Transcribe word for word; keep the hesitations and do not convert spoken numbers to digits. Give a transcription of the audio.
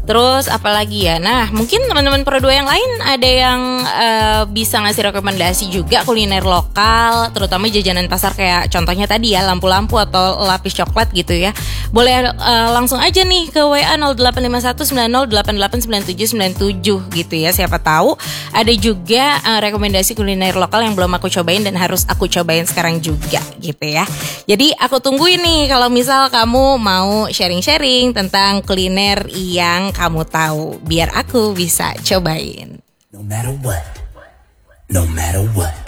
Terus apalagi ya? Nah, mungkin teman-teman Pro dua yang lain ada yang uh, bisa ngasih rekomendasi juga kuliner lokal, terutama jajanan pasar kayak contohnya tadi ya, lampu-lampu atau lapis coklat gitu ya. Boleh uh, langsung aja nih ke W A nol delapan lima satu sembilan nol delapan delapan sembilan tujuh sembilan tujuh gitu ya. Siapa tahu ada juga uh, rekomendasi kuliner lokal yang belum aku cobain dan harus aku cobain sekarang juga gitu ya. Jadi aku tungguin nih kalau misal kamu mau sharing-sharing tentang kuliner yang kamu tahu, biar aku bisa cobain. No matter what, no matter what.